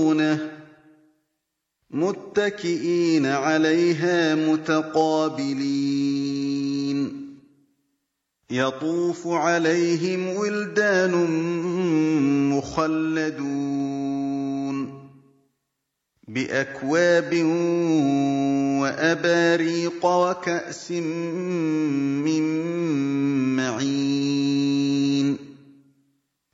يَشْرَبُونَهُ مُتَّكِئِينَ عَلَيْهَا مُتَقَابِلِينَ يَطُوفُ عَلَيْهِمْ وِلْدَانٌ مُّخَلَّدُونَ بِأَكْوَابٍ وَأَبَارِيقَ وَكَأْسٍ مِّن مَّعِينٍ